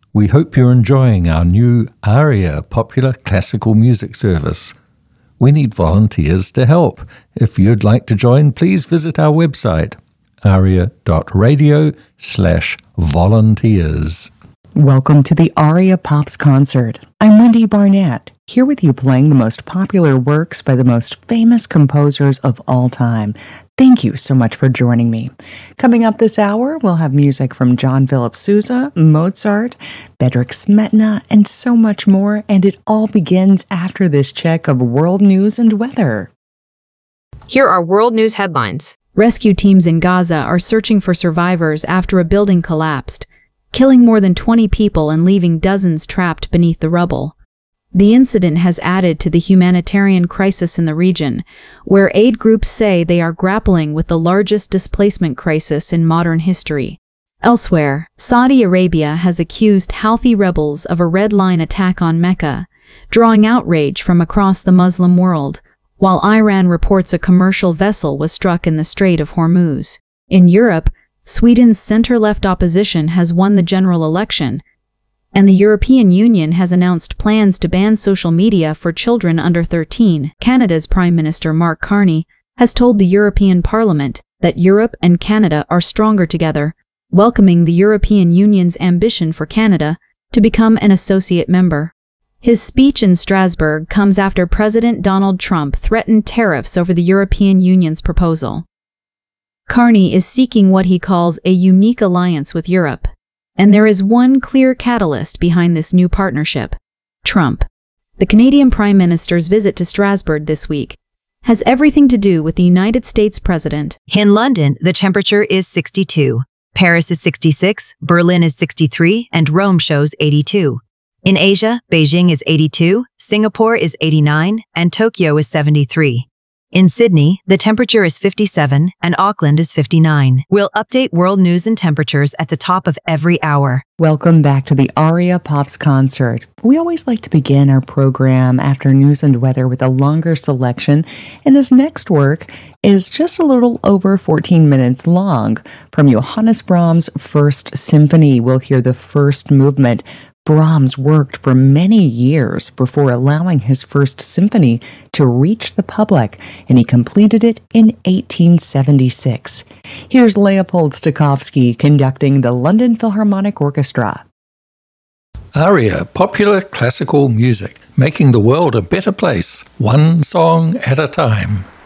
We hope you're enjoying our new ARIA popular classical music service. We need volunteers to help. If you'd like to join, please visit our website, aria.radio/volunteers. Welcome to the ARIA Pops Concert. I'm Wendy Barnett, here with you playing the most popular works by the most famous composers of all time. Thank you so much for joining me. Coming up this hour, we'll have music from John Philip Sousa, Mozart, Bedřich Smetana, and so much more, and it all begins after this check of world news and weather. Here are world news headlines. Rescue teams in Gaza are searching for survivors after a building collapsed, killing more than 20 people and leaving dozens trapped beneath the rubble. The incident has added to the humanitarian crisis in the region, where aid groups say they are grappling with the largest displacement crisis in modern history. Elsewhere, Saudi Arabia has accused Houthi rebels of a Red Line attack on Mecca, drawing outrage from across the Muslim world, while Iran reports a commercial vessel was struck in the Strait of Hormuz. In Europe, Sweden's center-left opposition has won the general election, and the European Union has announced plans to ban social media for children under 13. Canada's Prime Minister Mark Carney has told the European Parliament that Europe and Canada are stronger together, welcoming the European Union's ambition for Canada to become an associate member. His speech in Strasbourg comes after President Donald Trump threatened tariffs over the European Union's proposal. Carney is seeking what he calls a unique alliance with Europe, and there is one clear catalyst behind this new partnership: Trump. The Canadian Prime Minister's visit to Strasbourg this week has everything to do with the United States president. In London, the temperature is 62. Paris is 66, Berlin is 63, and Rome shows 82. In Asia, Beijing is 82, Singapore is 89, and Tokyo is 73. In Sydney, the temperature is 57 and Auckland is 59. We'll update world news and temperatures at the top of every hour. Welcome back to the ARIA Pops Concert. We always like to begin our program after news and weather with a longer selection, and this next work is just a little over 14 minutes long. From Johannes Brahms' First Symphony, we'll hear the first movement. Brahms worked for many years before allowing his first symphony to reach the public, and he completed it in 1876. Here's Leopold Stokowski conducting the London Philharmonic Orchestra. ARIA, popular classical music, making the world a better place, one song at a time.